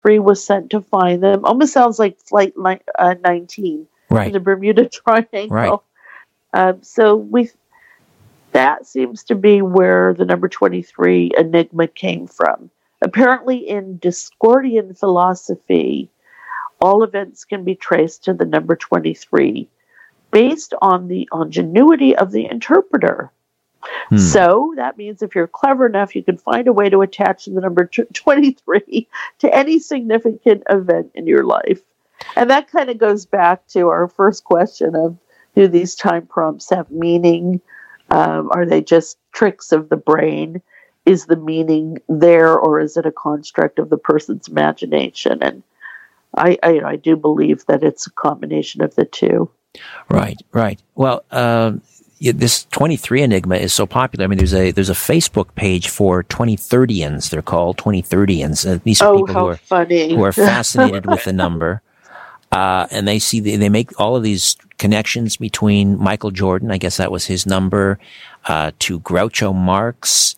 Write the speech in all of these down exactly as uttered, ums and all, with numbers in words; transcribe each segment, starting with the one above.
twenty-three was sent to find them. Almost sounds like Flight ni- uh, nineteen, right? The Bermuda Triangle. Right. Um, so we that seems to be where the number twenty-three enigma came from. Apparently, in Discordian philosophy, all events can be traced to the number twenty-three based on the ingenuity of the interpreter. Hmm. So that means if you're clever enough, you can find a way to attach the number twenty-three to any significant event in your life. And that kind of goes back to our first question of, do these time prompts have meaning? Um, are they just tricks of the brain? Is the meaning there, or is it a construct of the person's imagination? And I, I, I do believe that it's a combination of the two. Right, right. Well, uh, this twenty-three enigma is so popular. I mean, there's a there's a Facebook page for twenty thirtians. They're called twenty thirtians. Uh, these are oh, people how who are funny. who are fascinated with the number, uh, and they see the, they make all of these connections between Michael Jordan, I guess that was his number, uh, to Groucho Marx,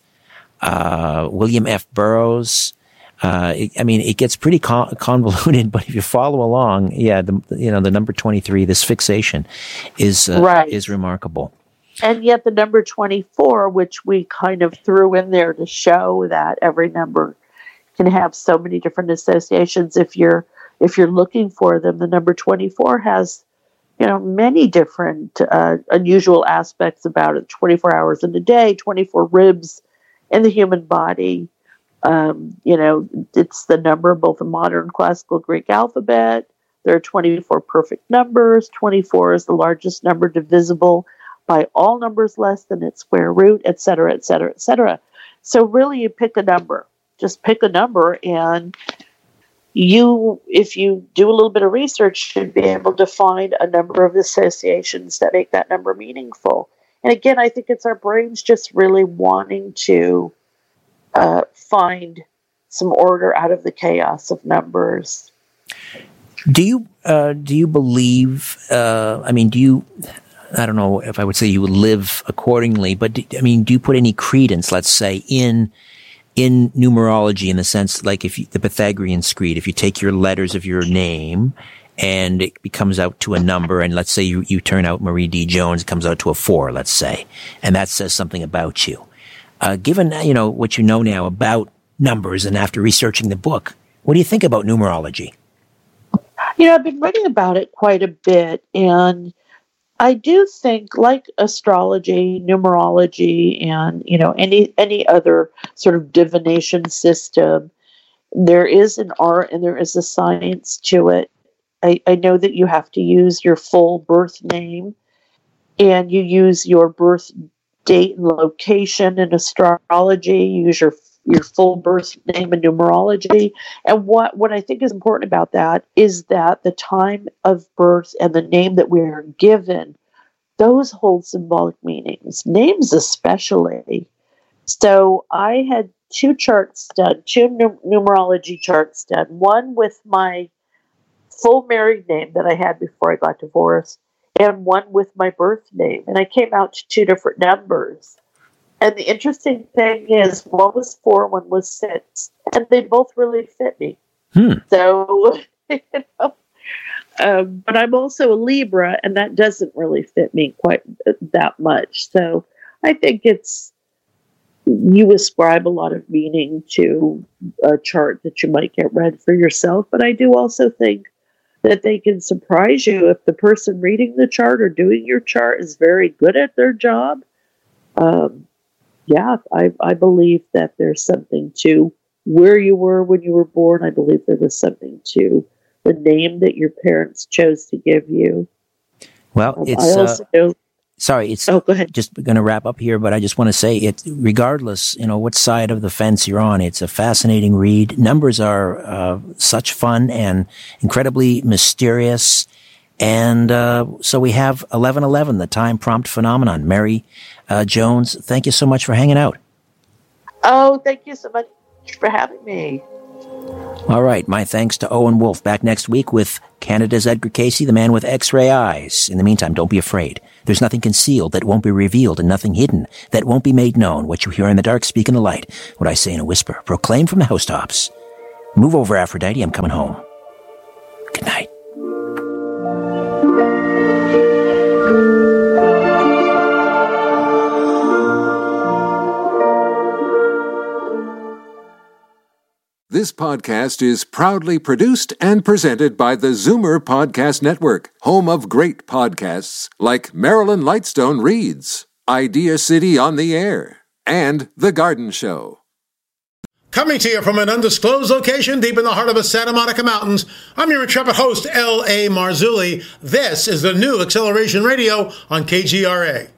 uh, William F. Burroughs. Uh, it, I mean, it gets pretty con- convoluted, but if you follow along, yeah, the, you know, the number twenty-three, this fixation is, uh, right. is remarkable. And yet the number twenty-four, which we kind of threw in there to show that every number can have so many different associations. If you're, if you're looking for them, the number twenty-four has, you know, many different, uh, unusual aspects about it. twenty-four hours in a day, twenty-four ribs in the human body. Um, you know, it's the number of both the modern classical Greek alphabet. There are twenty-four perfect numbers. twenty-four is the largest number divisible by all numbers less than its square root, et cetera, et cetera, et cetera. So really, you pick a number. Just pick a number, and you, if you do a little bit of research, should be able to find a number of associations that make that number meaningful. And again, I think it's our brains just really wanting to Uh, find some order out of the chaos of numbers. Do you uh, do you believe? Uh, I mean, do you? I don't know if I would say you would live accordingly, but do, I mean, do you put any credence, let's say, in in numerology, in the sense like if you, the Pythagorean screed, if you take your letters of your name and it comes out to a number, and let's say you you turn out Marie D. Jones, it comes out to a four, let's say, and that says something about you. Uh, given, you know, what you know now about numbers and after researching the book, what do you think about numerology? You know, I've been reading about it quite a bit, and I do think, like astrology, numerology, and, you know, any any other sort of divination system, there is an art and there is a science to it. I, I know that you have to use your full birth name, and you use your birth date and location in astrology, you use your your full birth name in numerology. And what, what I think is important about that is that the time of birth and the name that we are given, those hold symbolic meanings, names especially. So I had two charts done, two num- numerology charts done, one with my full married name that I had before I got divorced, and one with my birth name. And I came out to two different numbers. And the interesting thing is, one was four, one was six. And they both really fit me. Hmm. So, you know, um, but I'm also a Libra, and that doesn't really fit me quite that much. So I think it's, you ascribe a lot of meaning to a chart that you might get read for yourself. But I do also think that they can surprise you if the person reading the chart or doing your chart is very good at their job. Um, yeah, I, I believe that there's something to where you were when you were born. I believe there was something to the name that your parents chose to give you. Well, um, it's I also uh, know, sorry, it's oh, go ahead. Just going to wrap up here, but I just want to say it. Regardless, you know what side of the fence you're on, it's a fascinating read. Numbers are uh, such fun and incredibly mysterious. And uh, so we have eleven eleven, the time prompt phenomenon. Mary uh, Jones, thank you so much for hanging out. Oh, thank you so much for having me. All right. My thanks to Owen Wolf. Back next week with Canada's Edgar Cayce, the man with X-ray eyes. In the meantime, don't be afraid. There's nothing concealed that won't be revealed, and nothing hidden that won't be made known. What you hear in the dark, speak in the light. What I say in a whisper, proclaim from the housetops. Move over, Aphrodite. I'm coming home. Good night. This podcast is proudly produced and presented by the Zoomer Podcast Network, home of great podcasts like Marilyn Lightstone Reads, Idea City on the Air, and The Garden Show. Coming to you from an undisclosed location deep in the heart of the Santa Monica Mountains, I'm your intrepid host, L A. Marzulli. This is the new Acceleration Radio on K G R A.